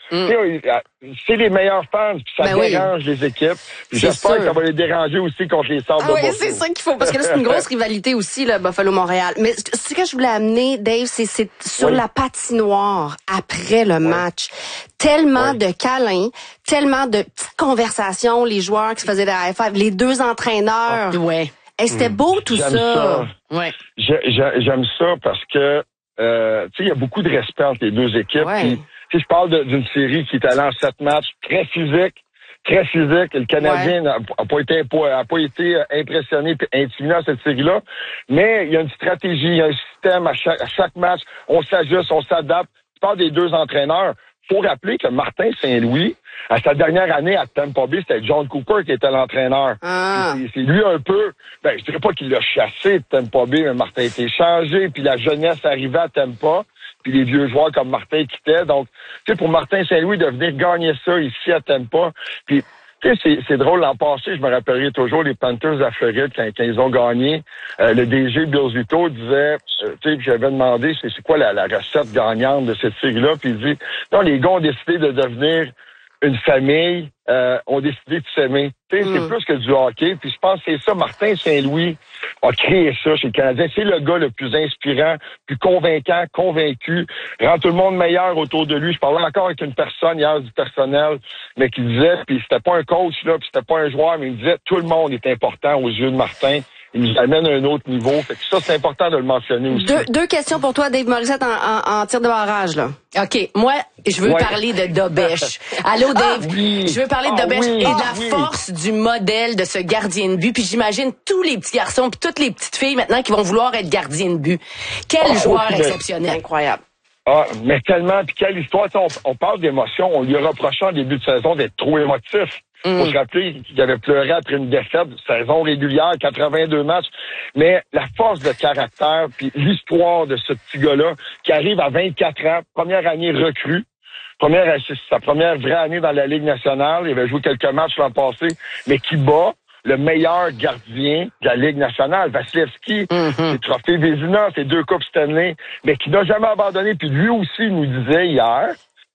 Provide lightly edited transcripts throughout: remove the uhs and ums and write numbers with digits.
C'est les meilleurs fans, puis ça dérange les équipes. J'espère que ça va les déranger aussi contre les Sabres de Buffalo. Oui, c'est ça qu'il faut, parce que là, c'est une grosse rivalité aussi, là, Buffalo-Montréal. Mais ce que je voulais amener, Dave, c'est sur la patinoire après le match. Tellement de câlins, tellement de petites conversations, les joueurs qui se faisaient des high-five, les deux entraîneurs. C'était beau tout ça. J'aime ça parce que tu sais, il y a beaucoup de respect entre les deux équipes. Puis, je parle d'une série qui est allée en 7 matchs, très physique. Le Canadien n'a pas été impressionné et intimidé dans cette série-là. Mais il y a une stratégie, il y a un système à chaque match. On s'ajuste, on s'adapte. Je parle des deux entraîneurs. Faut rappeler que Martin Saint-Louis, à sa dernière année à Tampa Bay, c'était John Cooper qui était l'entraîneur. C'est lui un peu, je dirais pas qu'il l'a chassé de Tampa Bay, mais Martin a été changé, puis la jeunesse arrivait à Tampa, puis les vieux joueurs comme Martin quittaient. Donc, tu sais, pour Martin Saint-Louis de venir gagner ça ici à Tampa, puis tu sais, c'est drôle, l'an passé, je me rappellerai toujours les Panthers à Floride quand ils ont gagné. Le DG Bill Zito disait, tu sais, j'avais demandé c'est quoi la recette gagnante de cette série-là, puis il dit, non, les gars ont décidé de devenir une famille, ont décidé de s'aimer. Tu sais, c'est plus que du hockey, puis je pense que c'est ça, Martin Saint-Louis a créé ça chez le Canadien. C'est le gars le plus inspirant, plus convaincant, convaincu, rend tout le monde meilleur autour de lui. Je parlais encore avec une personne hier du personnel, mais qui disait, puis c'était pas un coach, là, puis c'était pas un joueur, mais il disait tout le monde est important aux yeux de Martin. Il nous amène à un autre niveau. Fait que ça, c'est important de le mentionner aussi. Deux questions pour toi, Dave Morissette, en tir de barrage, là. OK. Moi, je veux parler de Dobèche. Allô, Dave? Je veux parler de Dobèche et de la force du modèle de ce gardien de but. Puis j'imagine tous les petits garçons puis toutes les petites filles maintenant qui vont vouloir être gardiens de but. Quel joueur exceptionnel. Incroyable. Mais tellement, puis quelle histoire. On parle d'émotion. On lui reprochait en début de saison d'être trop émotif. Faut se rappeler qu'il avait pleuré après une défaite, saison régulière, 82 matchs. Mais la force de caractère, puis l'histoire de ce petit gars-là, qui arrive à 24 ans, première année recrue, sa première vraie année dans la Ligue nationale, il avait joué quelques matchs l'an passé, mais qui bat le meilleur gardien de la Ligue nationale, Vasilevski, ses trophées Vézina, ses 2 Coupes Stanley, mais qui n'a jamais abandonné. Puis lui aussi nous disait hier,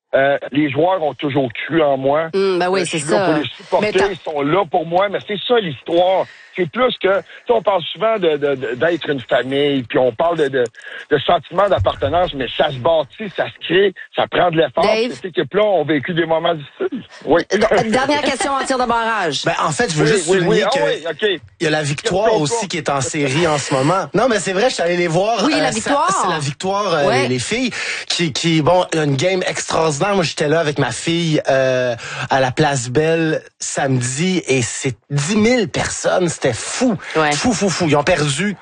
les joueurs ont toujours cru en moi. Oui, c'est ça. Pour les supporter, ils sont là pour moi, mais c'est ça l'histoire. C'est plus que, tu sais, on parle souvent d'être une famille, puis on parle de sentiment d'appartenance, mais ça se bâtit, ça se crée, ça prend de l'effort. Cette équipe-là ont vécu des moments difficiles. Oui. Dernière question en tir de barrage. En fait, je veux juste souligner il y a la victoire aussi qui est en série en ce moment. Non, mais c'est vrai, je suis allé les voir. Oui, la victoire. C'est la victoire, les filles, qui une game extraordinaire. Moi, j'étais là avec ma fille à la Place Belle samedi, et c'est 10 000 personnes. C'était fou. Fou. Ils ont perdu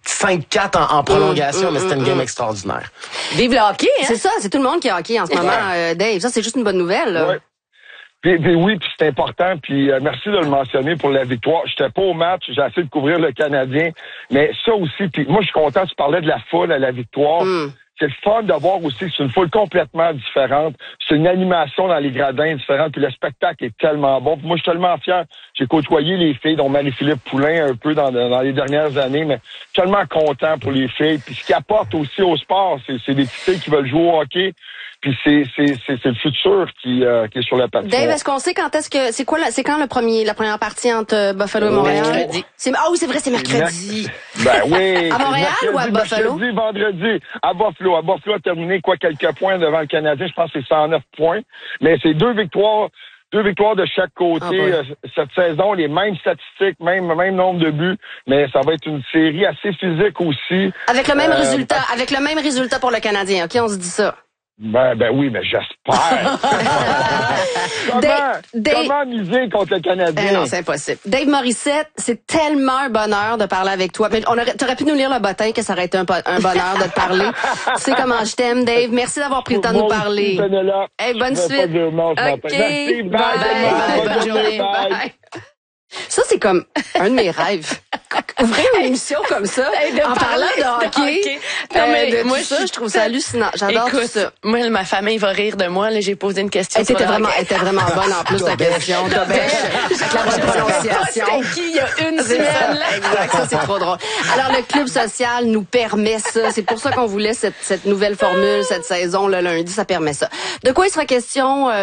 5-4 en prolongation, mais c'était une game extraordinaire. Vive le hockey, hein? C'est ça, c'est tout le monde qui est hockey en ce moment, Dave. Ça, c'est juste une bonne nouvelle, là. Puis c'est important, puis merci de le mentionner pour la victoire. J'étais pas au match, j'ai essayé de couvrir le Canadien, mais ça aussi, puis moi, je suis content, tu parlais de la foule à la victoire. C'est le fun de voir aussi que c'est une foule complètement différente. C'est une animation dans les gradins différente. Puis le spectacle est tellement bon. Puis moi, je suis tellement fier. J'ai côtoyé les filles, dont Marie-Philippe Poulin un peu dans les dernières années, mais je suis tellement content pour les filles. Puis ce qu'ils apportent aussi au sport, c'est des petites filles qui veulent jouer au hockey. Puis c'est le futur qui est sur la patinoire. Dave, est-ce qu'on sait quand est-ce que c'est quand la première partie entre Buffalo et Montréal? Mercredi. Oui, c'est vrai, c'est mercredi. Oui. À Montréal ou à Buffalo? Vendredi, à Buffalo. À Buffalo a terminé quelques points devant le Canadien. Je pense que c'est 109 points. Mais c'est 2 victoires de chaque côté cette saison, les mêmes statistiques, même nombre de buts, mais ça va être une série assez physique aussi. Avec le même résultat pour le Canadien, OK, on se dit ça. Ben oui, mais j'espère. Comment miser contre le Canadien? Non, c'est impossible. Dave Morissette, c'est tellement un bonheur de parler avec toi. Mais t'aurais pu nous lire le bottin que ça aurait été un bonheur de te parler. Tu sais comment je t'aime, Dave. Merci d'avoir pris le temps de nous parler. Bonne suite. OK. Bye. Bonne journée. Bye. Ça, c'est comme un de mes rêves. Ouvrir une émission comme ça, en parlant de hockey. Non, mais moi, je trouve ça hallucinant. J'adore tout ça. Moi, ma famille va rire de moi. Là, j'ai posé une question. Elle était vraiment bonne en plus, ta question. Avec la bonne prononciation. C'était qui il y a une semaine, là? Exact, ça, c'est trop drôle. Alors, le Club social nous permet ça. C'est pour ça qu'on voulait cette nouvelle formule, cette saison, le lundi, ça permet ça. De quoi il sera question